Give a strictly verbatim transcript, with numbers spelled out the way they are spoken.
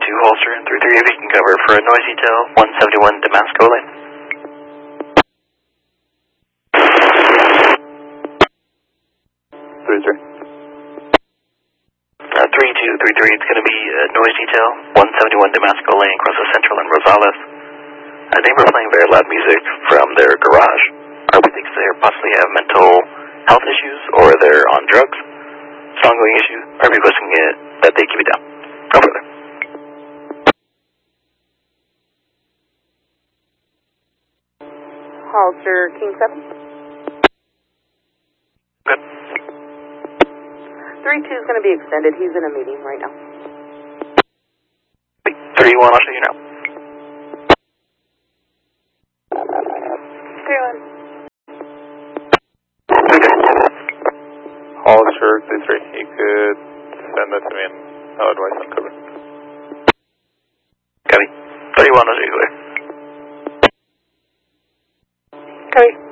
two holster and three three if you can cover for a noise detail, one seventy-one Damasco Lane. three three. Uh, three two three three, it's going to be a noise detail, one seventy-one Damasco Lane, across the Central and Rosales. Uh, they were playing very loud music from their garage. Uh, we think they possibly have mental health issues or they're on drugs. It's an ongoing issue. Are requesting it that they keep it down. Go further. Holster King seven. Good. three two is going to be extended. He's in a meeting right now. three one, I'll show you now. three one. Holster three three. You could send that to me and I'll advise on cover. Copy. three one, I'll show you clear. Copy.